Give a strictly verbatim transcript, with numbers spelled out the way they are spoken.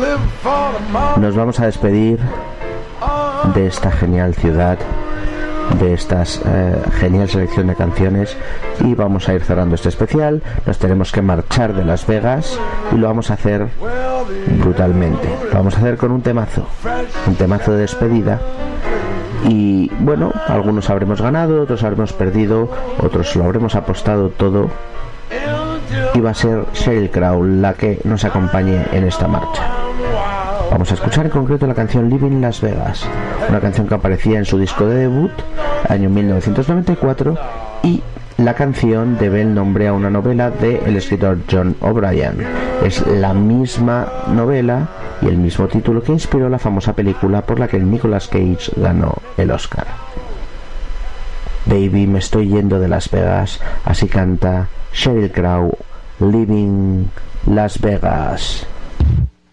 Nos vamos a despedir de esta genial ciudad, de esta eh, genial selección de canciones, y vamos a ir cerrando este especial. Nos tenemos que marchar de Las Vegas y lo vamos a hacer brutalmente. Lo vamos a hacer con un temazo, un temazo de despedida. Y bueno, algunos habremos ganado, otros habremos perdido, otros lo habremos apostado todo, y va a ser Sheryl Crow la que nos acompañe en esta marcha. Vamos a escuchar en concreto la canción Living Las Vegas, una canción que aparecía en su disco de debut, año mil novecientos noventa y cuatro, y la canción debe el nombre a una novela del escritor John O'Brien. Es la misma novela y el mismo título que inspiró la famosa película por la que Nicolas Cage ganó el Oscar. Baby, me estoy yendo de Las Vegas, así canta Sheryl Crow, Living Las Vegas.